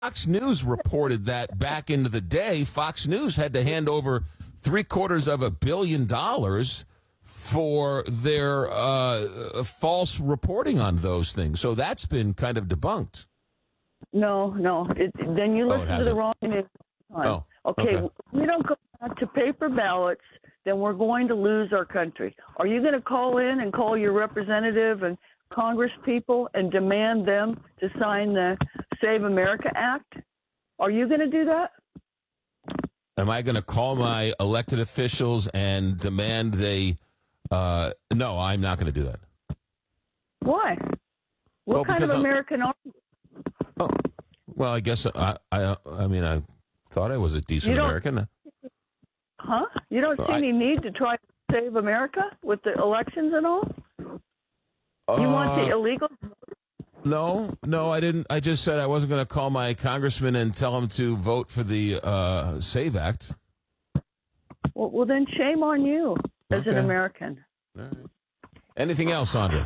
Fox News reported that back into the day, Fox News had to hand over $750 million for their false reporting on those things. So that's been kind of debunked. No. Then you listen to the wrong news. Oh, okay. okay. If we don't go back to paper ballots, then we're going to lose our country. Are you going to call in and call your representative and Congress people and demand them to sign the Save America Act? Are you going to do that? Am I going to call my elected officials and demand they? No, I'm not going to do that. Why? What kind of American are you? Oh, well, I guess I mean, I thought I was a decent American. Huh? You don't see any need to try to save America with the elections and all? You want the illegal? No, I didn't. I just said I wasn't going to call my congressman and tell him to vote for the SAVE Act. Well, then shame on you as an American. All right. Anything else, Sandra?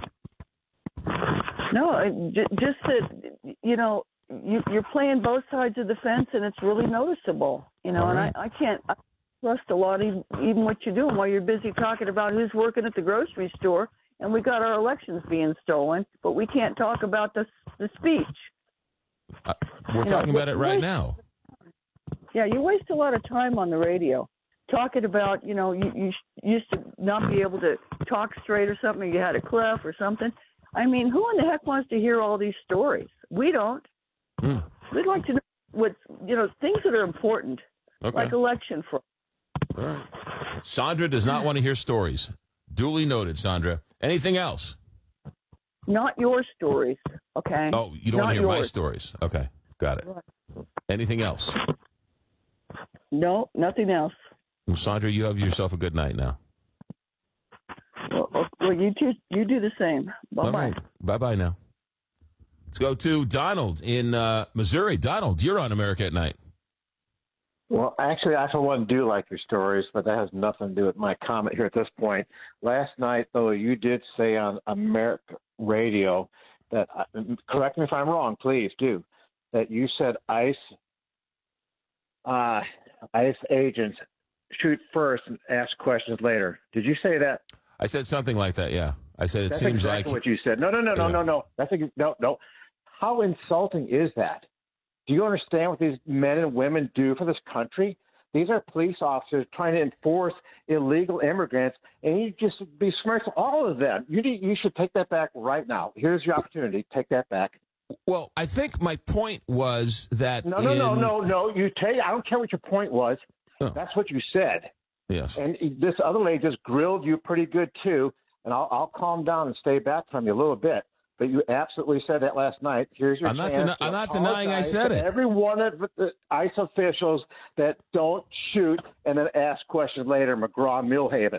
No, just that, you're playing both sides of the fence, and it's really noticeable, and I can't trust a lot, even what you're doing while you're busy talking about who's working at the grocery store, and we got our elections being stolen, but we can't talk about the speech. We're talking about it right now. Yeah, you waste a lot of time on the radio talking about, you used to not be able to talk straight or something, or you had a clef or something. I mean, who in the heck wants to hear all these stories? We don't. We'd like to know things that are important, like election fraud. All right. Sandra does not want to hear stories. Duly noted, Sandra. Anything else? Not your stories, okay? Oh, you don't want to hear my stories. Okay, got it. Right. Anything else? No, nothing else. Well, Sandra, you have yourself a good night now. Well, you do the same. Bye-bye. All right. Bye-bye now. Let's go to Donald in Missouri. Donald, you're on America at Night. Well, actually, I for one do like your stories, but that has nothing to do with my comment here at this point. Last night, though, you did say on America Radio that, correct me if I'm wrong, please do, that you said ICE agents shoot first and ask questions later. Did you say that? I said something like that, yeah. I said That's exactly what you said. No. No. How insulting is that? Do you understand what these men and women do for this country? These are police officers trying to enforce illegal immigrants, and you just besmirch all of them. You should take that back right now. Here's your opportunity. Take that back. Well, I think my point was that No. I don't care what your point was. Oh. That's what you said. Yes. And this other lady just grilled you pretty good, too, and I'll calm down and stay back from you a little bit. But you absolutely said that last night. Here's your chance. I'm not denying I said it. Every one of the ICE officials that don't shoot and then ask questions later, McGraw-Millhaven.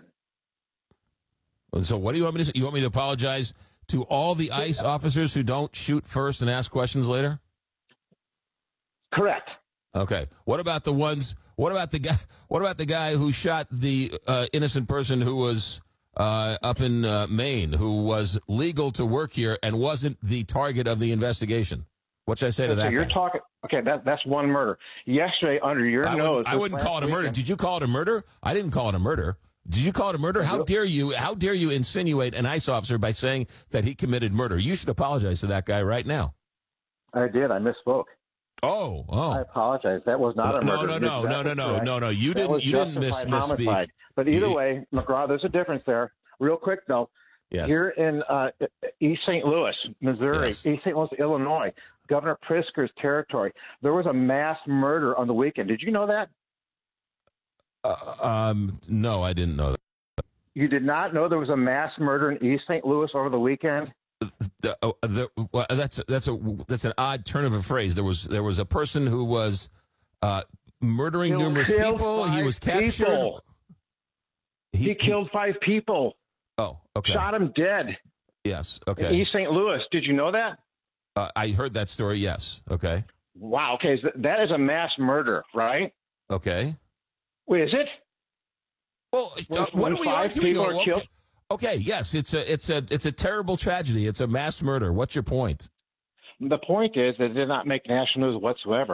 So what do you want me to say? You want me to apologize to all the ICE officers who don't shoot first and ask questions later? Correct. Okay. What about the ones? What about the guy who shot the innocent person who was up in Maine, who was legal to work here and wasn't the target of the investigation? What should I say to that? So you're talking. Okay, that's one murder. Yesterday, under your nose. I wouldn't call it a murder. Did you call it a murder? I didn't call it a murder. Did you call it a murder? How dare you? How dare you insinuate an ICE officer by saying that he committed murder? You should apologize to that guy right now. I did. I misspoke. Oh. I apologize. That was not a murder. No. You didn't misspeak. But either way, McGraw, there's a difference there. Real quick, though. Yes. Here in East St. Louis, Missouri, yes. East St. Louis, Illinois, Governor Pritzker's territory, there was a mass murder on the weekend. Did you know that? No, I didn't know that. You did not know there was a mass murder in East St. Louis over the weekend? That's an odd turn of a phrase. There was a person who was murdering numerous people. He was captured. He killed 5 people. Oh, okay. Shot him dead. Yes. Okay. In East St. Louis. Did you know that? I heard that story. Yes. Okay. Wow. Okay. So that is a mass murder, right? Okay. Wait, is it? Well, what are we arguing over? Okay. Yes. It's a terrible tragedy. It's a mass murder. What's your point? The point is that it did not make national news whatsoever.